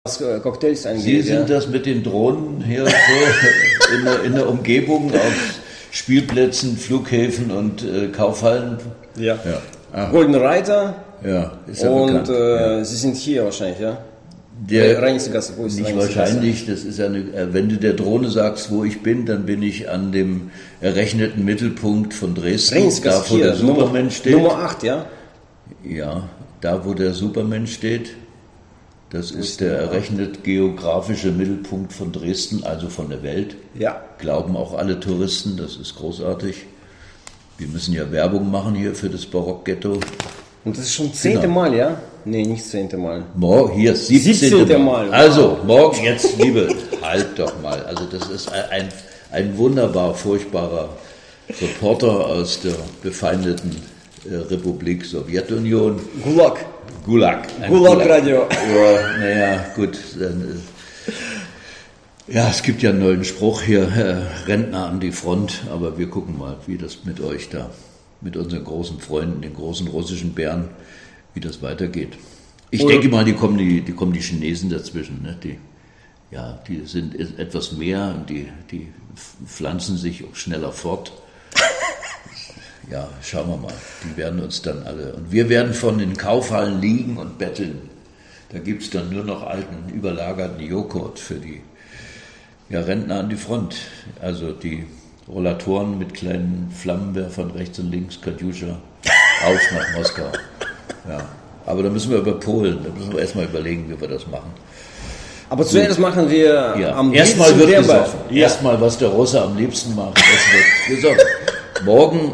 Cocktails angeht. Sie sind das mit den Drohnen hier so in der Umgebung auf Spielplätzen, Flughäfen und Kaufhallen. Ja. Golden Reiter. Ja, ist ja und bekannt. Sie sind hier wahrscheinlich, ja? Der Reinigungsgasse, wo ist nicht Reinigungsgasse? wahrscheinlich, das ist wenn du der Drohne sagst, wo ich bin, dann bin ich an dem errechneten Mittelpunkt von Dresden, Reinigungsgasse da wo der hier, Superman steht. Nummer 8, ja? Ja, da wo der Superman steht, das ist der errechnet geografische Mittelpunkt von Dresden, also von der Welt. Ja. Glauben auch alle Touristen, das ist großartig. Wir müssen ja Werbung machen hier für das Barockghetto. Und das ist schon 10. Mal, ja? Nee, nicht 10. Mal. Morgen, hier, 17. Mal. Wow. Also, morgen jetzt, liebe, halt doch mal. Also, das ist ein wunderbar furchtbarer Reporter aus der befeindeten Republik Sowjetunion. Gulag. Gulag-Radio. Ja, naja, gut. Dann, ja, es gibt ja einen neuen Spruch hier, Rentner an die Front, aber wir gucken mal, wie das mit euch da, mit unseren großen Freunden, den großen russischen Bären, wie das weitergeht. Ich denke mal, die kommen die Chinesen dazwischen, ne? Die sind etwas mehr und die pflanzen sich auch schneller fort. Ja, schauen wir mal. Die werden uns dann alle... Und wir werden von den Kaufhallen liegen und betteln. Da gibt es dann nur noch alten, überlagerten Joghurt für die Rentner an die Front. Also die Rollatoren mit kleinen Flammenwerfern rechts und links, Katjuscha, auf nach Moskau. Ja. Aber da müssen wir über Polen, da müssen wir erstmal überlegen, wie wir das machen. Aber zuerst machen wir am erstmal wird gesoffen. Erstmal, was der Russe am liebsten macht, das wird gesoffen. Morgen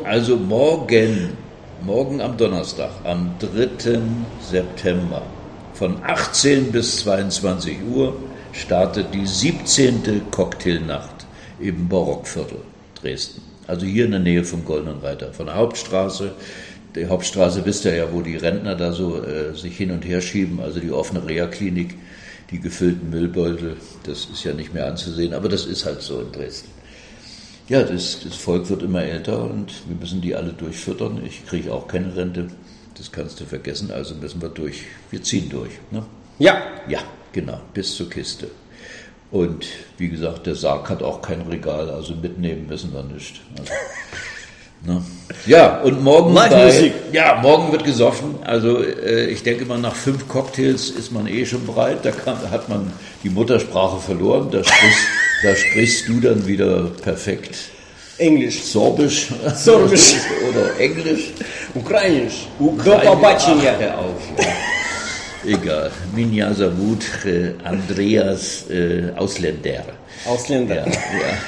am Donnerstag, am 3. September, von 18 bis 22 Uhr startet die 17. Cocktailnacht im Barockviertel Dresden. Also hier in der Nähe vom Goldenen Reiter, von der Hauptstraße. Die Hauptstraße, wisst ihr ja, wo die Rentner da so sich hin und her schieben, also die offene Reha-Klinik, die gefüllten Müllbeutel, das ist ja nicht mehr anzusehen, aber das ist halt so in Dresden. Ja, das Volk wird immer älter und wir müssen die alle durchfüttern. Ich kriege auch keine Rente, das kannst du vergessen, also müssen wir durch. Wir ziehen durch. Ne? Ja. Ja, genau, bis zur Kiste. Und wie gesagt, der Sarg hat auch kein Regal, also mitnehmen müssen wir nicht. Also, ne? Ja, und morgen morgen wird gesoffen. Also ich denke mal, nach 5 Cocktails ist man schon bereit. Da hat man die Muttersprache verloren. Da sprichst du dann wieder perfekt Englisch. Sorbisch. Oder Englisch. Ukrainisch. Hör auf. Ja. Egal. Minja Savut, Andreas, Ausländer. Ausländer. Ja.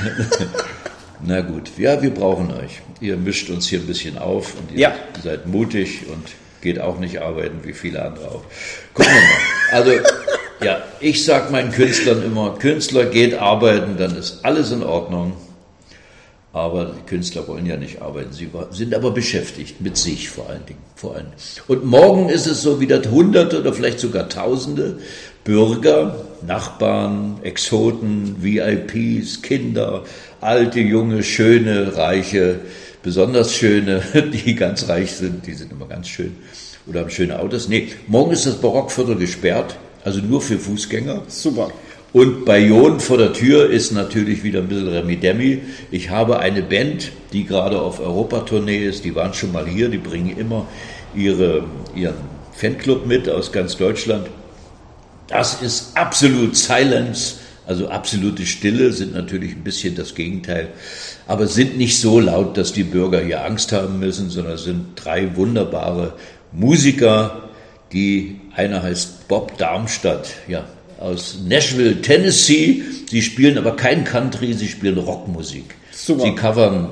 Na gut, ja, wir brauchen euch. Ihr mischt uns hier ein bisschen auf und ihr seid mutig und geht auch nicht arbeiten wie viele andere auch. Gucken wir mal. Also, ja, ich sag meinen Künstlern immer, Künstler geht arbeiten, dann ist alles in Ordnung. Aber die Künstler wollen ja nicht arbeiten, sie sind aber beschäftigt, mit sich vor allen Dingen. Und morgen ist es so wieder Hunderte oder vielleicht sogar Tausende Bürger, Nachbarn, Exoten, VIPs, Kinder, alte, junge, schöne, reiche, besonders schöne, die ganz reich sind, die sind immer ganz schön oder haben schöne Autos. Nee, morgen ist das Barockviertel gesperrt, also nur für Fußgänger. Super. Und bei Jon vor der Tür ist natürlich wieder ein bisschen Remi-Demi. Ich habe eine Band, die gerade auf Europatournee ist, die waren schon mal hier, die bringen immer ihren Fanclub mit aus ganz Deutschland. Das ist absolut Silence, also absolute Stille, sind natürlich ein bisschen das Gegenteil, aber sind nicht so laut, dass die Bürger hier Angst haben müssen, sondern sind 3 wunderbare Musiker, einer heißt Bob Darmstadt, ja, aus Nashville, Tennessee. Sie spielen aber kein Country, sie spielen Rockmusik. Super. Sie covern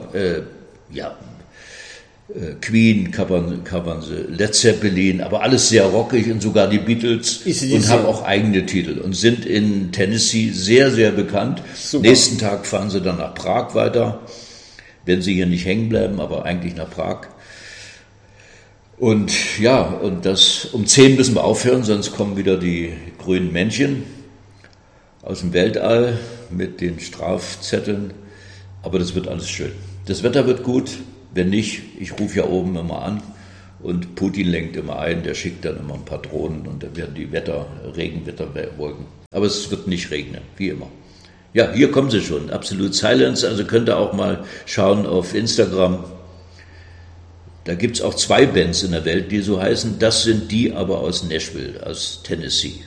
Queen, covern sie, Led Zeppelin, aber alles sehr rockig und sogar die Beatles und haben auch eigene Titel und sind in Tennessee sehr, sehr bekannt. Super. Nächsten Tag fahren sie dann nach Prag weiter, wenn sie hier nicht hängen bleiben, aber eigentlich nach Prag. Und ja, und um 10 müssen wir aufhören, sonst kommen wieder die grünen Männchen aus dem Weltall mit den Strafzetteln. Aber das wird alles schön. Das Wetter wird gut. Wenn nicht, ich rufe ja oben immer an Und Putin lenkt immer ein, der schickt dann immer ein paar Drohnen und dann werden die Regenwetterwolken. Aber es wird nicht regnen, wie immer. Ja, hier kommen sie schon, Absolute Silence, also könnt ihr auch mal schauen auf Instagram. Da gibt es auch 2 Bands in der Welt, die so heißen. Das sind die aber aus Nashville, aus Tennessee.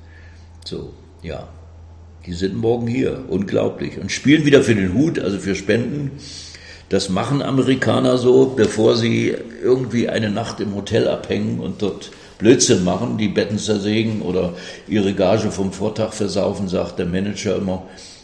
So, ja. Die sind morgen hier, unglaublich. Und spielen wieder für den Hut, also für Spenden. Das machen Amerikaner so, bevor sie irgendwie eine Nacht im Hotel abhängen und dort Blödsinn machen, die Betten zersägen oder ihre Gage vom Vortag versaufen, sagt der Manager immer,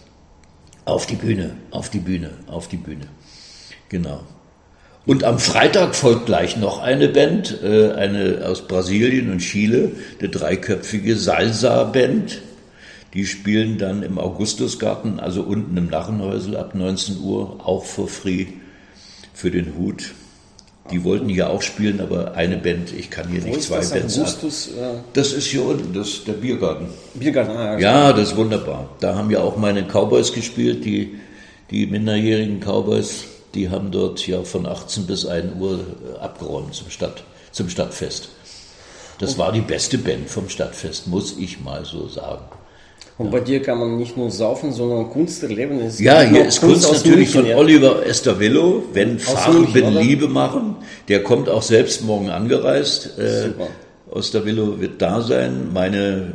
auf die Bühne, auf die Bühne, auf die Bühne. Genau. Und am Freitag folgt gleich noch eine Band, eine aus Brasilien und Chile, eine 3-köpfige Salsa-Band. Die spielen dann im Augustusgarten, also unten im Narrenhäusel ab 19 Uhr, auch for free für den Hut. Die wollten ja auch spielen, aber eine Band, ich kann hier nicht 2 Bands haben. Das ist hier unten, das ist der Biergarten. Biergarten, ja, das ist wunderbar. Da haben ja auch meine Cowboys gespielt, die minderjährigen Cowboys. Die haben dort ja von 18 bis 1 Uhr abgeräumt zum Stadtfest. Das war die beste Band vom Stadtfest, muss ich mal so sagen. Und bei dir kann man nicht nur saufen, sondern Kunst erleben. Ja, hier ist Kunst natürlich München, von Oliver Estavillo, wenn Farben Liebe machen. Der kommt auch selbst morgen angereist. Estavillo wird da sein. Meine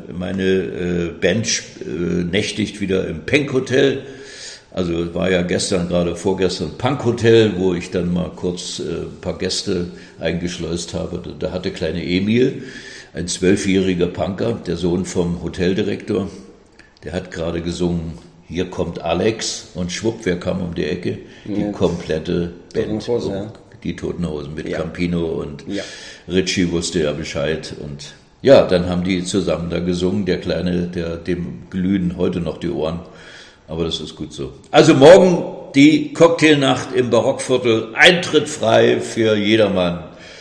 Band nächtigt wieder im Penck Hotel. Also war ja vorgestern Punk Hotel, wo ich dann mal kurz ein paar Gäste eingeschleust habe. Da hatte kleine Emil, ein 12-jähriger Punker, der Sohn vom Hoteldirektor, der hat gerade gesungen, hier kommt Alex und schwupp, wer kam um die Ecke? Die komplette Band. Die Toten Hosen mit Campino und Richie wusste ja Bescheid. Und ja, dann haben die zusammen da gesungen, der Kleine, dem glühen heute noch die Ohren. Aber das ist gut so. Also morgen die Cocktailnacht im Barockviertel, Eintritt frei für jedermann.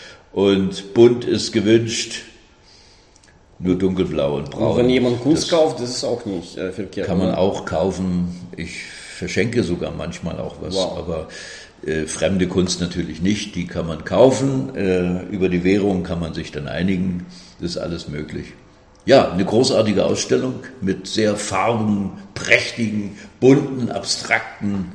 Und bunt ist gewünscht, nur dunkelblau und braun. Und wenn jemand Kunst kauft, das ist auch nicht verkehrt. Kann man auch kaufen. Ich verschenke sogar manchmal auch was. Wow. Aber fremde Kunst natürlich nicht. Die kann man kaufen. Über die Währung kann man sich dann einigen. Das ist alles möglich. Ja, eine großartige Ausstellung mit sehr farbenprächtigen, bunten, abstrakten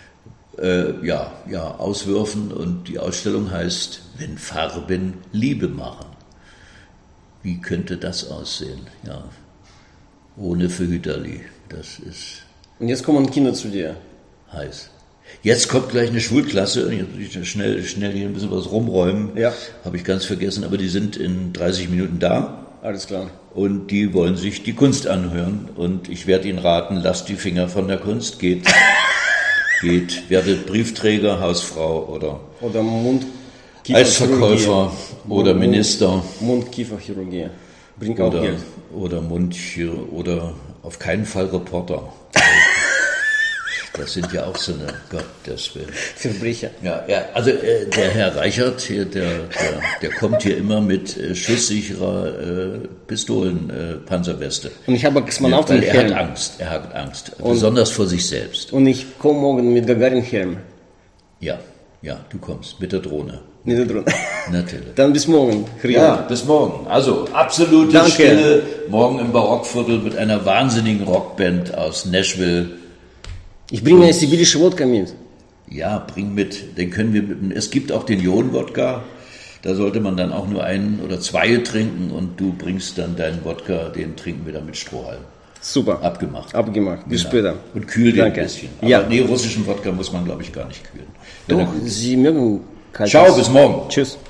Auswürfen. Und die Ausstellung heißt, wenn Farben Liebe machen. Wie könnte das aussehen? Ja, ohne Verhüterli. Das ist. Und jetzt kommen Kinder zu dir. Heiß. Jetzt kommt gleich eine Schulklasse. Schnell hier ein bisschen was rumräumen. Ja. Habe ich ganz vergessen. Aber die sind in 30 Minuten da. Alles klar. Und die wollen sich die Kunst anhören. Und ich werde ihnen raten, lasst die Finger von der Kunst. Geht, werdet Briefträger, Hausfrau oder Eisverkäufer oder Minister. Mund-Kiefer-Chirurgie. Bringt auch Geld. Oder auf keinen Fall Reporter. Das sind ja auch so eine, Gottes Willen. Verbrecher. Ja, also der Herr Reichert hier, der kommt hier immer mit schusssicherer Pistolenpanzerweste. Und ich habe Kosmonautenhelm. Er hat Angst. Besonders vor sich selbst. Und ich komme morgen mit Gagarin-Helm. Ja, du kommst mit der Drohne. Mit der Drohne. Natürlich. Dann bis morgen. Ja, bis morgen. Also absolute Stille. Morgen im Barockviertel mit einer wahnsinnigen Rockband aus Nashville. Ich bringe eine sibirische Wodka mit. Ja, bring mit. Den können wir mit. Es gibt auch den Ionen-Wodka. Da sollte man dann auch nur 1 oder 2 trinken und du bringst dann deinen Wodka, den trinken wir dann mit Strohhalm. Super. Abgemacht. Bis später. Und kühl den ein bisschen. Aber russischen Wodka muss man, glaube ich, gar nicht kühlen. Doch, Sie mögen kalt. Ciao, bis morgen. Tschüss.